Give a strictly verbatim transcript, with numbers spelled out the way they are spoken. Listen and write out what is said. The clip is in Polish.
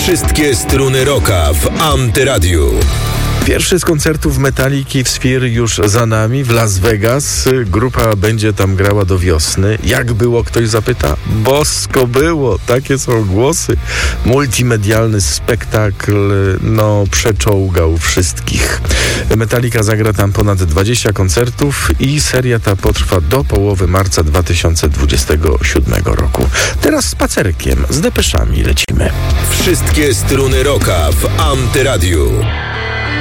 Wszystkie struny rocka w Antyradiu. Pierwszy z koncertów Metaliki w Sphere już za nami, w Las Vegas. Grupa będzie tam grała do wiosny. Jak było, ktoś zapyta? Bosko było, takie są głosy. Multimedialny spektakl, no przeczołgał wszystkich. Metallica zagra tam ponad dwadzieścia koncertów i seria ta potrwa do połowy marca dwa tysiące dwudziestego siódmego roku. Teraz spacerkiem z depeszami lecimy. Wszystkie struny rocka w Antyradiu.